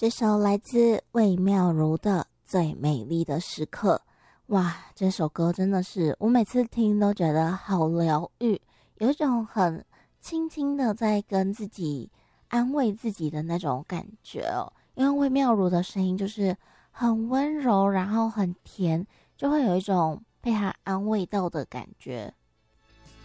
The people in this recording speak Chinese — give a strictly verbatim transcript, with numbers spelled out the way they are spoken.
这首来自魏妙如的最美丽的时刻。哇，这首歌真的是我每次听都觉得好疗愈，有一种很轻轻的在跟自己安慰自己的那种感觉哦。因为魏妙如的声音就是很温柔，然后很甜，就会有一种被她安慰到的感觉。